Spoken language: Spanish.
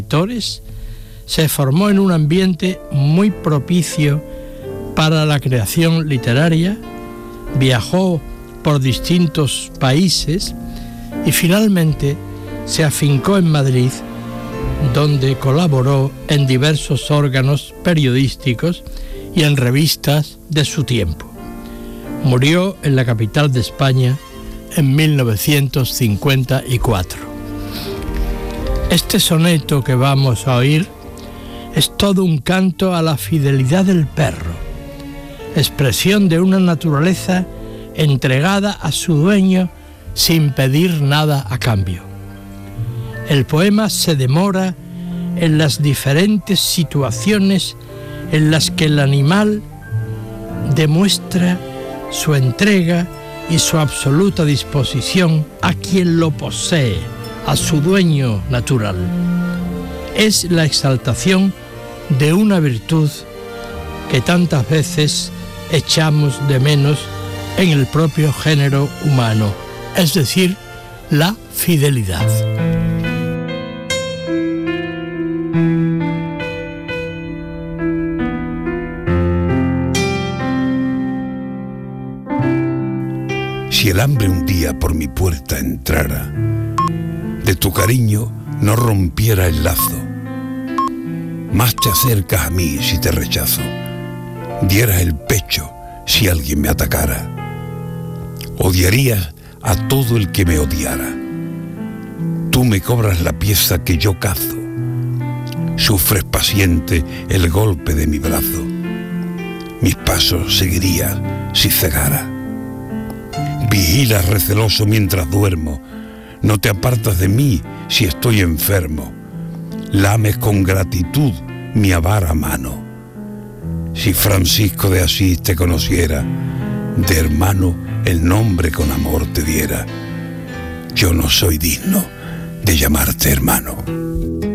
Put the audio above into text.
escritores, se formó en un ambiente muy propicio para la creación literaria, viajó por distintos países y finalmente se afincó en Madrid, donde colaboró en diversos órganos periodísticos y en revistas de su tiempo. Murió en la capital de España en 1954. Este soneto que vamos a oír es todo un canto a la fidelidad del perro, expresión de una naturaleza entregada a su dueño sin pedir nada a cambio. El poema se demora en las diferentes situaciones en las que el animal demuestra su entrega y su absoluta disposición a quien lo posee, a su dueño natural. Es la exaltación de una virtud que tantas veces echamos de menos en el propio género humano, es decir, la fidelidad. Si el hambre un día por mi puerta entrara, de tu cariño no rompiera el lazo, más te acercas a mí si te rechazo, dieras el pecho si alguien me atacara, odiarías a todo el que me odiara, tú me cobras la pieza que yo cazo, sufres paciente el golpe de mi brazo, mis pasos seguirías si cegara. Vigilas receloso mientras duermo, no te apartas de mí si estoy enfermo, lames con gratitud mi avara mano. Si Francisco de Asís te conociera, de hermano el nombre con amor te diera, yo no soy digno de llamarte hermano.